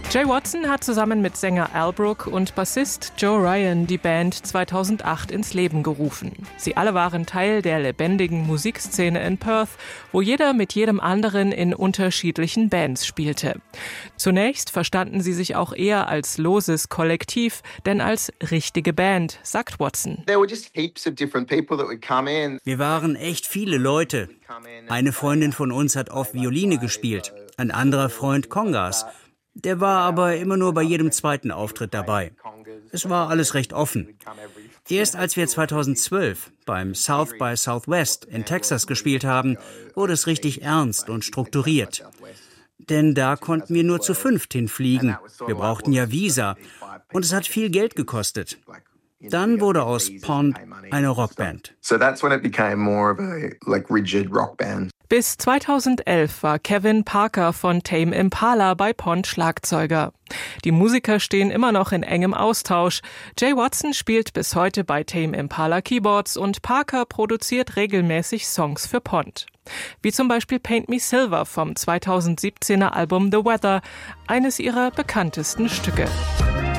Jay Watson hat zusammen mit Sänger Al Brook und Bassist Joe Ryan die Band 2008 ins Leben gerufen. Sie alle waren Teil der lebendigen Musikszene in Perth, wo jeder mit jedem anderen in unterschiedlichen Bands spielte. Zunächst verstanden sie sich auch eher als loses Kollektiv, denn als richtige Band, sagt Watson. Wir waren echt viele Leute. Eine Freundin von uns hat oft Violine gespielt, ein anderer Freund Congas. Der war aber immer nur bei jedem zweiten Auftritt dabei. Es war alles recht offen. Erst als wir 2012 beim South by Southwest in Texas gespielt haben, wurde es richtig ernst und strukturiert. Denn da konnten wir nur zu 5 hinfliegen. Wir brauchten ja Visa und es hat viel Geld gekostet. Dann wurde aus Pond eine Rockband. Bis 2011 war Kevin Parker von Tame Impala bei Pond Schlagzeuger. Die Musiker stehen immer noch in engem Austausch. Jay Watson spielt bis heute bei Tame Impala Keyboards und Parker produziert regelmäßig Songs für Pond. Wie zum Beispiel Paint Me Silver vom 2017er Album The Weather, eines ihrer bekanntesten Stücke.